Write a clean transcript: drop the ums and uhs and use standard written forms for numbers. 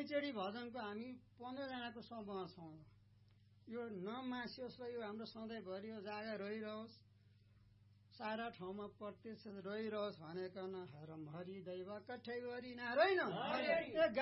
खैचडी भजनको हामी 15 जनाको समूह छौँ। यो नमासियोस् र यो हाम्रो सधैँभरि यो जागा रहिरहोस्, सारा ठाउँमा प्रत्यक्ष रहिरहोस् भनेकन हरम हरि दैव कठैवरी नारायण